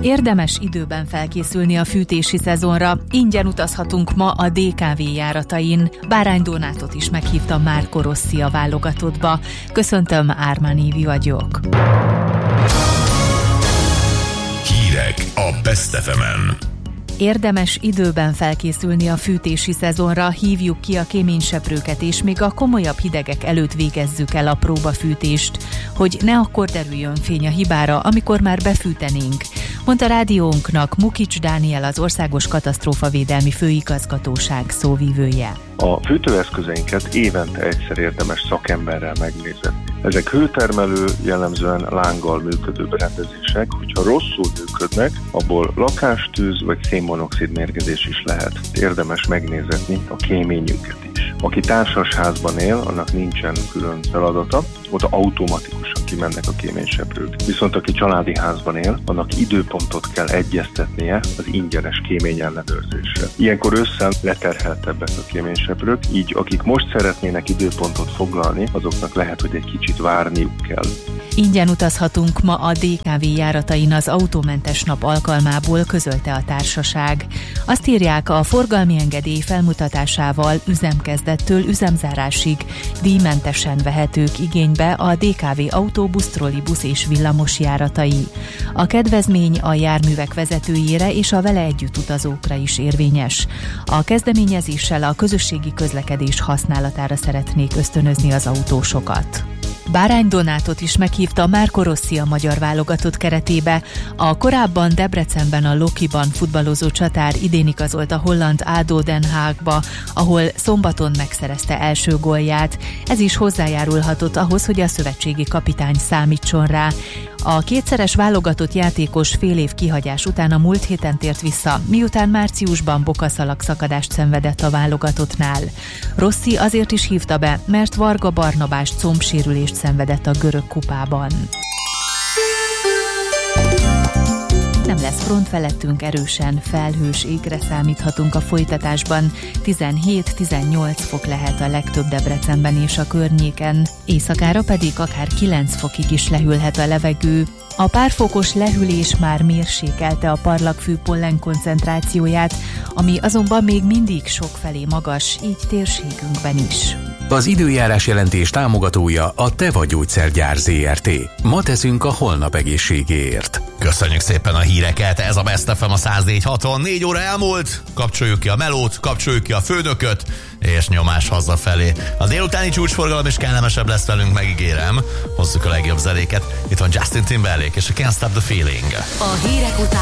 Érdemes időben felkészülni a fűtési szezonra. Ingyen utazhatunk ma a DKV járatain. Bárány Donátot is meghívta Marco Rossi a válogatottba. Köszöntöm, Ármán Évi vagyok. Hírek a Best FM-en. Érdemes időben felkészülni a fűtési szezonra, hívjuk ki a kéményseprőket, és még a komolyabb hidegek előtt végezzük el a próbafűtést, hogy ne akkor derüljön fény a hibára, amikor már befűtenénk, mondta rádiónknak Mukics Dániel, az Országos Katasztrófavédelmi Főigazgatóság szóvivője. A fűtőeszközeinket évente egyszer érdemes szakemberrel megnézni. Ezek hőtermelő, jellemzően lánggal működő berendezések, hogyha rosszul működnek, abból lakástűz vagy szénmonoxid mérgezés is lehet. Érdemes megnézetni a kéményüket is. Aki társasházban él, annak nincsen külön feladata, ott automatikusan kimennek a kéményseprők. Viszont aki családi házban él, annak időpontot kell egyeztetnie az ingyenes kéményellenőrzésre. Ilyenkor ősszel leterheltebbek a kéményseprők, így akik most szeretnének időpontot foglalni, azoknak lehet, hogy egy kicsit várniuk kell. Ingyen utazhatunk ma a DKV járatain az autómentes nap alkalmából, közölte a társaság. Azt írják, a forgalmi engedély felmutatásával üzemkezdettől üzemzárásig díjmentesen vehetők igénybe a DKV autóbusz, trollibusz és villamos járatai. A kedvezmény a járművek vezetőjére és a vele együtt utazókra is érvényes. A kezdeményezéssel a közösségi közlekedés használatára szeretnék ösztönözni az autósokat. Bárány Donátot is meghívta Marco Rossi a magyar válogatott keretébe. A korábban Debrecenben a Lokiban futballozó csatár idén igazolt a holland ADO Den Haagba, ahol szombaton megszerezte első gólját. Ez is hozzájárulhatott ahhoz, hogy a szövetségi kapitány számítson rá. A kétszeres válogatott játékos fél év kihagyás után a múlt héten tért vissza, miután márciusban bokaszalag szakadást szenvedett a válogatottnál. Rossi azért is hívta be, mert Varga Barnabás combsérülést szenvedett a görög kupában. Nem lesz front felettünk, erősen felhős égre számíthatunk a folytatásban. 17-18 fok lehet a legtöbb Debrecenben és a környéken. Éjszakára pedig akár 9 fokig is lehűlhet a levegő. A párfokos lehűlés már mérsékelte a parlagfű pollen koncentrációját, ami azonban még mindig sokfelé magas, így térségünkben is. Az időjárás jelentés támogatója a Teva Gyógyszergyár Zrt. Ma teszünk a holnap egészségéért. Köszönjük szépen a híreket, ez a Best FM a 104.6-on, 4 óra elmúlt, kapcsoljuk ki a melót, kapcsoljuk ki a főnököt, és nyomás hazafelé. A délutáni csúcsforgalom is kellemesebb lesz velünk, megígérem, hozzuk a legjobb zenéket. Itt van Justin Timberlake és a Can't Stop the Feeling. A hírek után